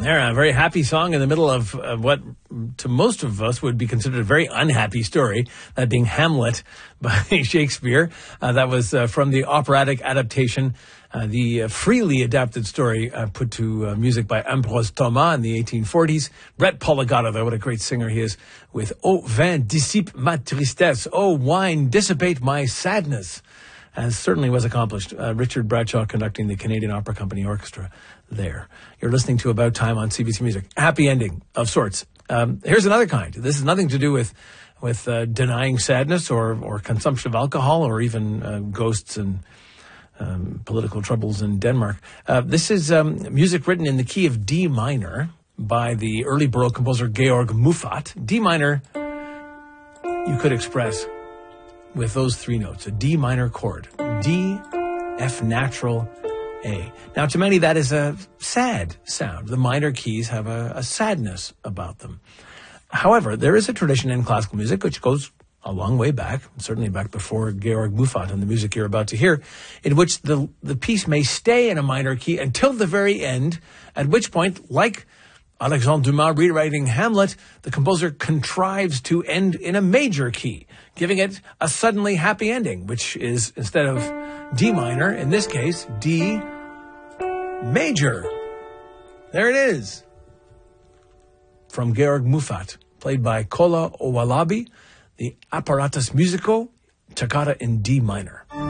There, a very happy song in the middle of what to most of us would be considered a very unhappy story, that being Hamlet by Shakespeare. That was from the operatic adaptation, the freely adapted story put to music by Ambroise Thomas in the 1840s. Brett Poligata, though, what a great singer he is, with "Oh vin dissipe ma tristesse," "Oh wine dissipate my sadness," as certainly was accomplished. Richard Bradshaw conducting the Canadian Opera Company Orchestra there. You're listening to About Time on CBC Music. Happy ending of sorts. Here's another kind. This has nothing to do with denying sadness or consumption of alcohol or even ghosts and political troubles in Denmark. This is music written in the key of D minor by the early Baroque composer Georg Muffat. D minor you could express with those three notes, a D minor chord. D, F natural, A. Now, to many, that is a sad sound. The minor keys have a sadness about them. However, there is a tradition in classical music which goes a long way back, certainly back before Georg Muffat and the music you're about to hear, in which the piece may stay in a minor key until the very end, at which point, like Alexandre Dumas rewriting Hamlet, the composer contrives to end in a major key, giving it a suddenly happy ending, which is, instead of D minor, in this case, D major. There it is. From Georg Muffat, played by Kola Owalabi, the Apparatus Musico, Toccata in D minor.